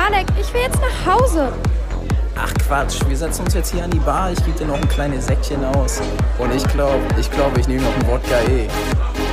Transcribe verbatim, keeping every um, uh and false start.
Alec, ich will jetzt nach Hause. Ach Quatsch, wir setzen uns jetzt hier an die Bar, ich gebe dir noch ein kleines Säckchen aus. Und ich glaube, ich glaube, ich nehme noch ein Wodka eh.